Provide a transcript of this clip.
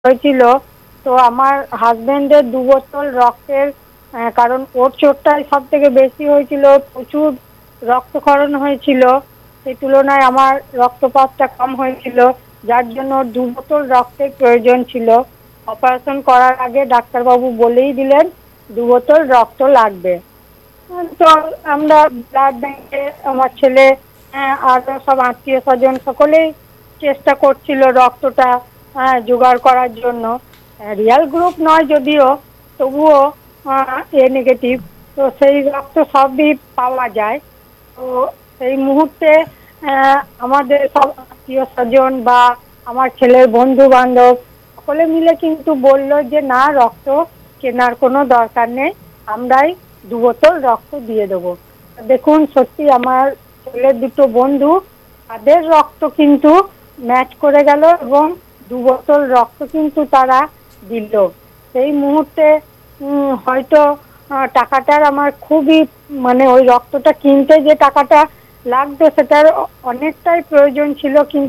হয়েছিল। তো আমার হাজবেন্ডের ২ বোতল রক্তের কারণ ওর চোটটাই সবথেকে বেশি হয়েছিল। প্রচুর রক্তক্ষরণ হয়েছিল। সেই তুলনায় আমার রক্তপাতটা কম হয়েছিল। যার জন্য ওর ২ বোতল রক্তের প্রয়োজন ছিল। অপারেশন করার আগে ডাক্তারবাবু বলেই দিলেন ২ বোতল রক্ত লাগবে। তো আমরা ব্লাড ব্যাংকে আমার ছেলে আরো সব আত্মীয়-স্বজন সকলেই চেষ্টা করছিল রক্তটা জোগাড় করার জন্য। রিয়াল গ্রুপ নয় যদিও, তবুও এ নেগেটিভ। তো সেই রক্ত সবই পাওয়া যায়। তো সেই মুহূর্তে আমাদের সব আত্মীয়-স্বজন বা আমার ছেলের বন্ধু-বান্ধব সকলে মিলে কিন্তু বলল যে, "না, রক্ত কেনার কোনো দরকার নেই। আমরাই ২ বোতল রক্ত দিয়ে দেবো।" দেখুন, সত্যি আমার ছেলের ২ বন্ধু, তাদের রক্ত কিন্তু ম্যাচ করে গেল এবং ২ বোতল রক্ত কিন্তু তারা দিল। সেই মুহূর্তে হয়তো টাকাটার আমার খুবই মানে ওই রক্তটা কিনতে যে টাকাটা লাগতো সেটার অনেকটাই প্রয়োজন ছিল, কিন্তু